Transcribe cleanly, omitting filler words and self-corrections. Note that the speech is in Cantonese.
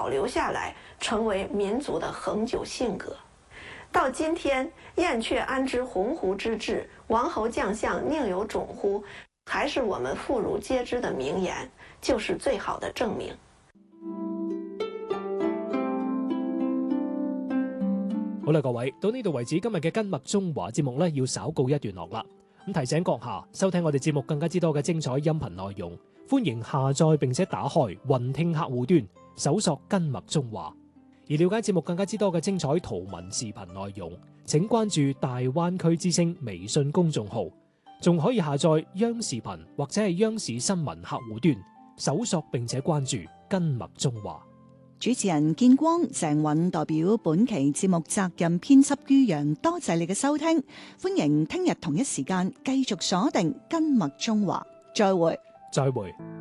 保留下来，成为民族的恒久性格。到今天，燕雀安知鸿鹄之志，王侯将相宁有种乎，还是我們婦孺皆知的名言，就是最好的證明。 好啦，各位，到呢度為止，今日嘅根脈中華節目呢要稍告一段落啦。咁提醒閣下收聽我哋節目更加之多嘅精彩音頻內容，歡迎下載並且打開雲聽客戶端，搜索根脈中華。而了解節目更加之多嘅精彩圖文視頻內容，請關注大灣區之聲微信公眾號，仲可以下載央視頻或者係央視新聞客戶端，搜索並且關注根脈中華。 主持人建光、鄭允代表本期節目責任編輯于洋，多謝你嘅收聽，歡迎聽日同一時間繼續鎖定根脈中華，再會。 再會。